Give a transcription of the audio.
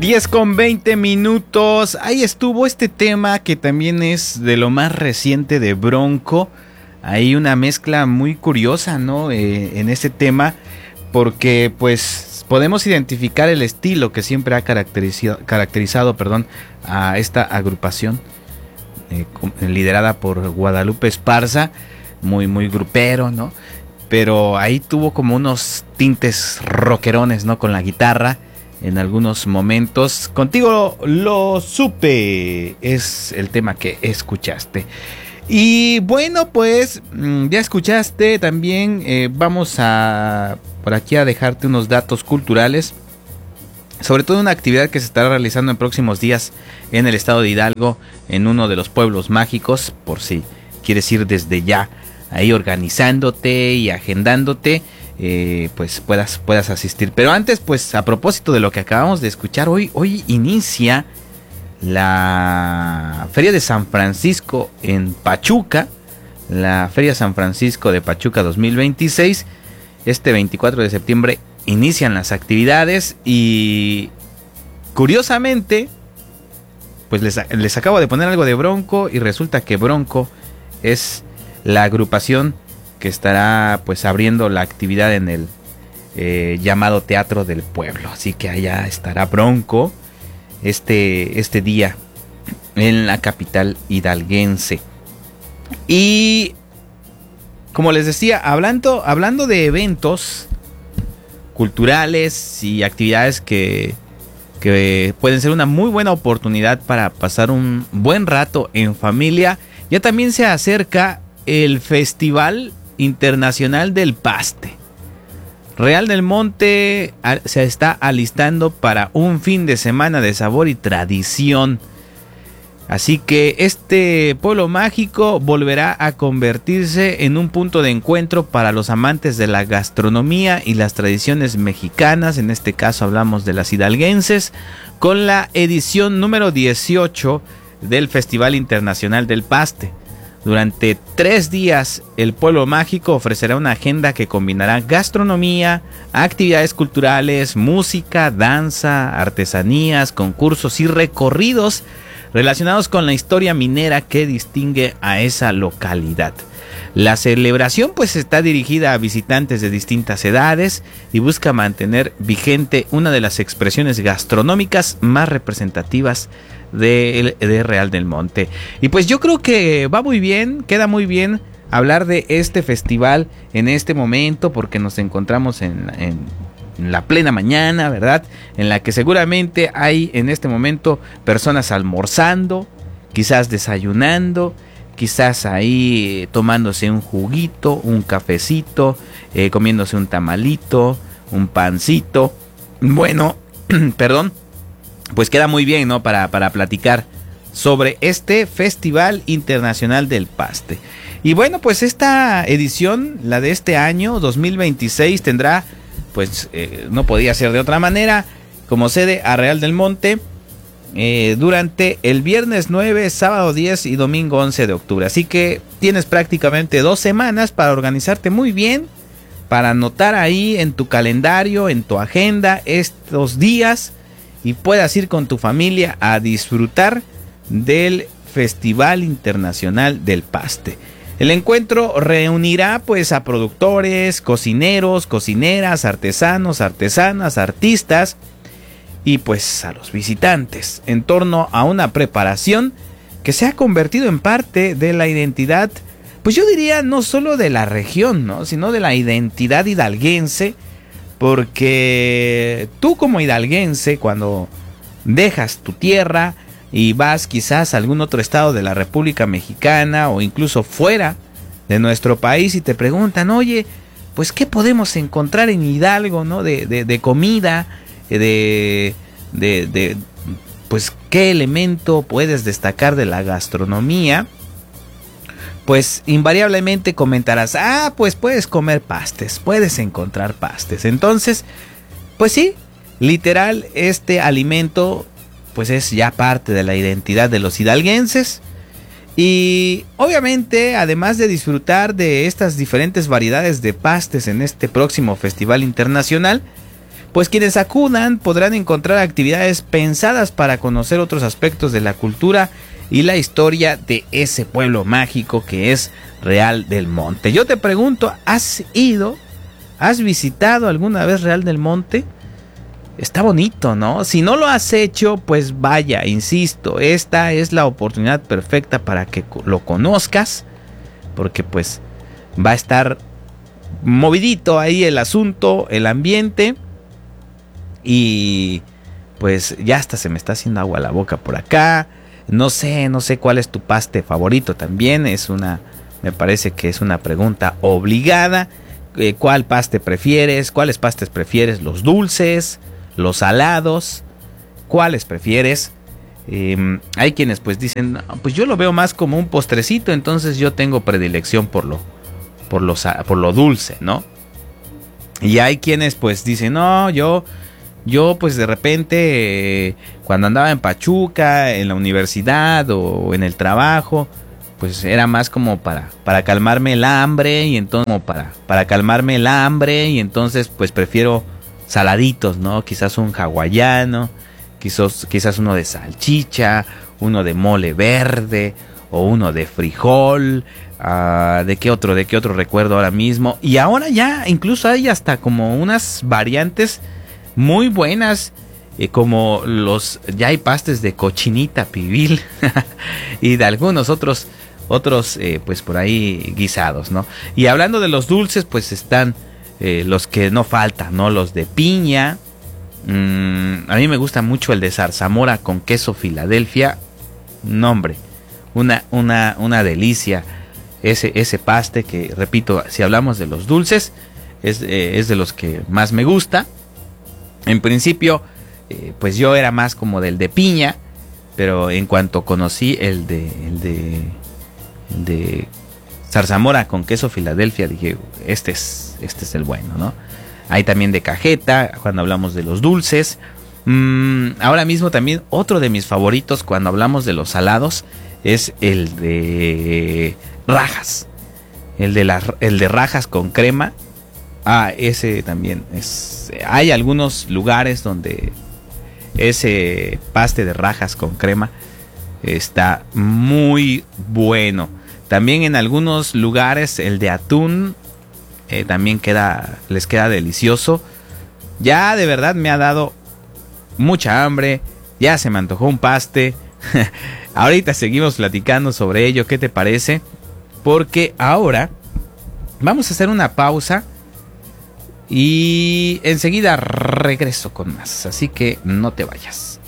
10:20. Ahí estuvo este tema que también es de lo más reciente de Bronco. Hay una mezcla muy curiosa, ¿no? En este tema, porque pues podemos identificar el estilo que siempre ha caracterizado, a esta agrupación liderada por Guadalupe Esparza, muy grupero, ¿no? Pero ahí tuvo como unos tintes rockerones, ¿no? Con la guitarra en algunos momentos. Contigo lo supe, es el tema que escuchaste. Y bueno, pues ya escuchaste también, vamos a por aquí a dejarte unos datos culturales, sobre todo una actividad que se estará realizando en próximos días en el estado de Hidalgo, en uno de los pueblos mágicos, por si quieres ir desde ya ahí organizándote y agendándote, pues puedas asistir. Pero antes, pues a propósito de lo que acabamos de escuchar, hoy inicia la Feria de San Francisco en Pachuca, la Feria San Francisco de Pachuca 2026. Este 24 de septiembre inician las actividades y curiosamente, pues les acabo de poner algo de Bronco y resulta que Bronco es la agrupación que estará pues abriendo la actividad en el llamado Teatro del Pueblo. Así que allá estará Bronco este día en la capital hidalguense. Y como les decía, hablando de eventos culturales y actividades que pueden ser una muy buena oportunidad para pasar un buen rato en familia, ya también se acerca el Festival Internacional del Paste. Real del Monte se está alistando para un fin de semana de sabor y tradición. Así que este pueblo mágico volverá a convertirse en un punto de encuentro para los amantes de la gastronomía y las tradiciones mexicanas. En este caso hablamos de las hidalguenses, con la edición número 18 del Festival Internacional del Paste. Durante 3 días, el pueblo mágico ofrecerá una agenda que combinará gastronomía, actividades culturales, música, danza, artesanías, concursos y recorridos relacionados con la historia minera que distingue a esa localidad. La celebración pues está dirigida a visitantes de distintas edades y busca mantener vigente una de las expresiones gastronómicas más representativas de Real del Monte. Y pues yo creo que va muy bien, queda muy bien hablar de este festival en este momento, porque nos encontramos en la plena mañana, ¿verdad? En la que seguramente hay en este momento personas almorzando, quizás desayunando, quizás ahí tomándose un juguito, un cafecito, comiéndose un tamalito, un pancito. Bueno, perdón. Pues queda muy bien, ¿no? Para platicar sobre este Festival Internacional del Paste. Y bueno, pues esta edición, la de este año 2026, tendrá, pues no podía ser de otra manera, como sede a Real del Monte durante el viernes 9, sábado 10 y domingo 11 de octubre. Así que tienes prácticamente 2 semanas para organizarte muy bien, para anotar ahí en tu calendario, en tu agenda, estos días, y puedas ir con tu familia a disfrutar del Festival Internacional del Paste. El encuentro reunirá pues a productores, cocineros, cocineras, artesanos, artesanas, artistas y pues a los visitantes en torno a una preparación que se ha convertido en parte de la identidad, pues yo diría no solo de la región, ¿no?, sino de la identidad hidalguense. Porque tú como hidalguense, cuando dejas tu tierra y vas quizás a algún otro estado de la República Mexicana o incluso fuera de nuestro país y te preguntan, oye, pues ¿qué podemos encontrar en Hidalgo, ¿no? de comida, pues ¿qué elemento puedes destacar de la gastronomía? Pues invariablemente comentarás, pues puedes comer pastes, puedes encontrar pastes. Entonces, pues sí, literal, este alimento pues es ya parte de la identidad de los hidalguenses. Y obviamente, además de disfrutar de estas diferentes variedades de pastes en este próximo Festival Internacional, Pues quienes acudan podrán encontrar actividades pensadas para conocer otros aspectos de la cultura y la historia de ese pueblo mágico que es Real del Monte. Yo te pregunto, ¿has ido? ¿Has visitado alguna vez Real del Monte? Está bonito, ¿no? Si no lo has hecho, pues vaya, insisto, esta es la oportunidad perfecta para que lo conozcas, porque pues va a estar movidito ahí el asunto, el ambiente, y pues ya hasta se me está haciendo agua a la boca por acá. No sé cuál es tu paste favorito también, me parece que es una pregunta obligada. ¿Cuál paste prefieres? ¿Cuáles pastes prefieres? ¿Los dulces? ¿Los salados? ¿Cuáles prefieres? Hay quienes pues dicen, pues yo lo veo más como un postrecito, entonces yo tengo predilección por lo dulce, ¿no? Y hay quienes pues dicen, no, yo pues de repente cuando andaba en Pachuca, en la universidad o en el trabajo, pues era más como para calmarme el hambre, y entonces para calmarme el hambre, y entonces pues prefiero saladitos, ¿no? Quizás un hawaiano, quizás uno de salchicha, uno de mole verde o uno de frijol. ¿De qué otro recuerdo ahora mismo? Y ahora ya incluso hay hasta como unas variantes muy buenas, como ya hay pastes de cochinita pibil y de algunos otros pues por ahí guisados, ¿no? Y hablando de los dulces, pues están los que no faltan, ¿no? Los de piña. A mí me gusta mucho el de zarzamora con queso Filadelfia. No, hombre, una delicia ese paste, que repito, si hablamos de los dulces, es de los que más me gusta. En principio, pues yo era más como del de piña, pero en cuanto conocí el de zarzamora con queso Filadelfia, dije, este es el bueno, ¿no? Hay también de cajeta cuando hablamos de los dulces. Ahora mismo también otro de mis favoritos cuando hablamos de los salados es el de rajas. El de rajas con crema. Ese también es. Hay algunos lugares donde ese paste de rajas con crema está muy bueno. También en algunos lugares el de atún también les queda delicioso. Ya de verdad me ha dado mucha hambre. Ya se me antojó un paste. Ahorita seguimos platicando sobre ello. ¿Qué te parece? Porque ahora vamos a hacer una pausa y enseguida regreso con más. Así que no te vayas.